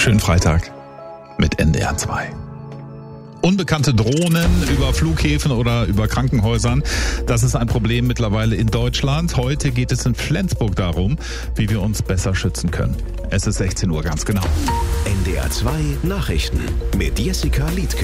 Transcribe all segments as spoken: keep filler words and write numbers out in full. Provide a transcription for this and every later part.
Schönen Freitag mit N D R zwei. Unbekannte Drohnen über Flughäfen oder über Krankenhäusern, das ist ein Problem mittlerweile in Deutschland. Heute geht es in Flensburg darum, wie wir uns besser schützen können. Es ist sechzehn Uhr, ganz genau. N D R zwei Nachrichten mit Jessica Liedtke.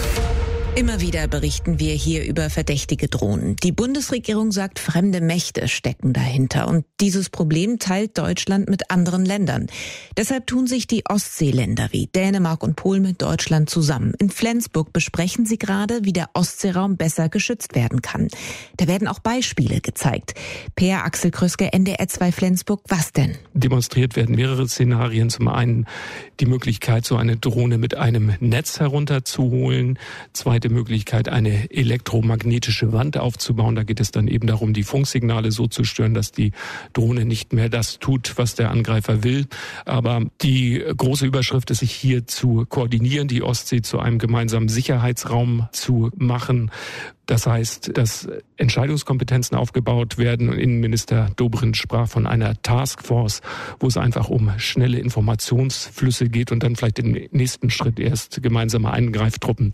Immer wieder berichten wir hier über verdächtige Drohnen. Die Bundesregierung sagt, fremde Mächte stecken dahinter. Und dieses Problem teilt Deutschland mit anderen Ländern. Deshalb tun sich die Ostseeländer wie Dänemark und Polen mit Deutschland zusammen. In Flensburg besprechen sie gerade, wie der Ostseeraum besser geschützt werden kann. Da werden auch Beispiele gezeigt. Per Axel Kröske, N D R zwei Flensburg, was denn? Demonstriert werden mehrere Szenarien. Zum einen die Möglichkeit, so eine Drohne mit einem Netz herunterzuholen. Zweite Möglichkeit, eine elektromagnetische Wand aufzubauen. Da geht es dann eben darum, die Funksignale so zu stören, dass die Drohne nicht mehr das tut, was der Angreifer will. Aber die große Überschrift ist, sich hier zu koordinieren, die Ostsee zu einem gemeinsamen Sicherheitsraum zu machen. Das heißt, dass Entscheidungskompetenzen aufgebaut werden. Und Innenminister Dobrindt sprach von einer Taskforce, wo es einfach um schnelle Informationsflüsse geht und dann vielleicht im nächsten Schritt erst gemeinsame Eingreiftruppen.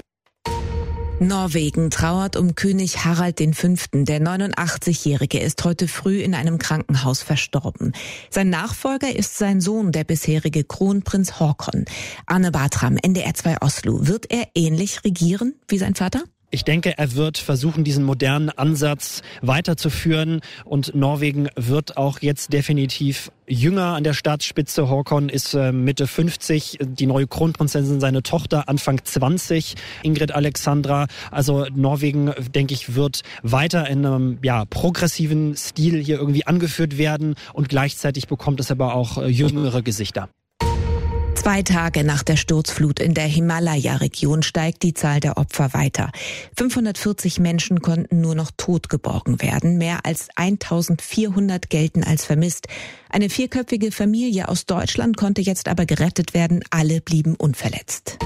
Norwegen trauert um König Harald der Fünfte. Der neunundachtzigjährige ist heute früh in einem Krankenhaus verstorben. Sein Nachfolger ist sein Sohn, der bisherige Kronprinz Haakon. Anne Bartram, N D R zwei Oslo. Wird er ähnlich regieren wie sein Vater? Ich denke, er wird versuchen, diesen modernen Ansatz weiterzuführen, und Norwegen wird auch jetzt definitiv jünger an der Staatsspitze. Haakon ist äh, Mitte fünfzig, die neue Kronprinzessin, seine Tochter Anfang zwanzig, Ingrid Alexandra. Also Norwegen, denke ich, wird weiter in einem ja, progressiven Stil hier irgendwie angeführt werden, und gleichzeitig bekommt es aber auch äh, jüngere Gesichter. Zwei Tage nach der Sturzflut in der Himalaya-Region steigt die Zahl der Opfer weiter. fünfhundertvierzig Menschen konnten nur noch tot geborgen werden. Mehr als eintausendvierhundert gelten als vermisst. Eine vierköpfige Familie aus Deutschland konnte jetzt aber gerettet werden. Alle blieben unverletzt.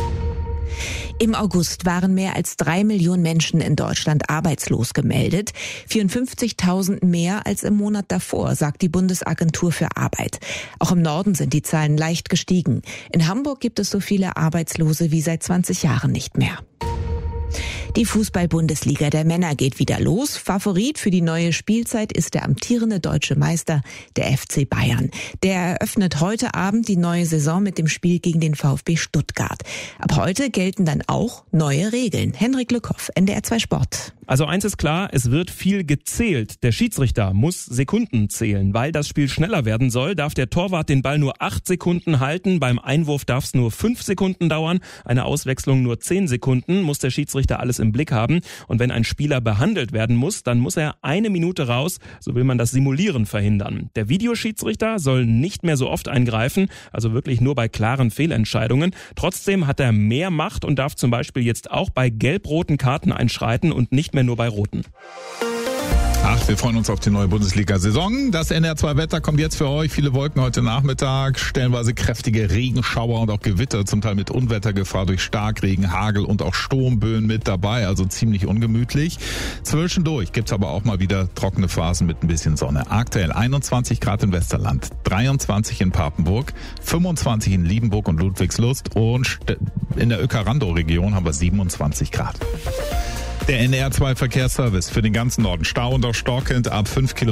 Im August waren mehr als drei Millionen Menschen in Deutschland arbeitslos gemeldet. vierundfünfzigtausend mehr als im Monat davor, sagt die Bundesagentur für Arbeit. Auch im Norden sind die Zahlen leicht gestiegen. In Hamburg gibt es so viele Arbeitslose wie seit zwanzig Jahren nicht mehr. Die Fußball-Bundesliga der Männer geht wieder los. Favorit für die neue Spielzeit ist der amtierende deutsche Meister, der F C Bayern. Der eröffnet heute Abend die neue Saison mit dem Spiel gegen den VfB Stuttgart. Ab heute gelten dann auch neue Regeln. Henrik Lückhoff, N D R zwei Sport. Also eins ist klar, es wird viel gezählt. Der Schiedsrichter muss Sekunden zählen. Weil das Spiel schneller werden soll, darf der Torwart den Ball nur acht Sekunden halten. Beim Einwurf darf es nur fünf Sekunden dauern. Eine Auswechslung nur zehn Sekunden. Muss der Schiedsrichter alles im Blick haben. Und wenn ein Spieler behandelt werden muss, dann muss er eine Minute raus. So will man das Simulieren verhindern. Der Videoschiedsrichter soll nicht mehr so oft eingreifen, also wirklich nur bei klaren Fehlentscheidungen. Trotzdem hat er mehr Macht und darf zum Beispiel jetzt auch bei gelb-roten Karten einschreiten und nicht mehr nur bei roten. Ach, wir freuen uns auf die neue Bundesliga-Saison. Das N D R zwei Wetter kommt jetzt für euch. Viele Wolken heute Nachmittag, stellenweise kräftige Regenschauer und auch Gewitter, zum Teil mit Unwettergefahr durch Starkregen, Hagel und auch Sturmböen mit dabei, also ziemlich ungemütlich. Zwischendurch gibt's aber auch mal wieder trockene Phasen mit ein bisschen Sonne. Aktuell einundzwanzig Grad im Westerland, dreiundzwanzig in Papenburg, fünfundzwanzig in Liebenburg und Ludwigslust, und in der Öckerando-Region haben wir siebenundzwanzig Grad. Der N D R zwei Verkehrsservice für den ganzen Norden. Stau und auch stockend ab fünf Kilometer.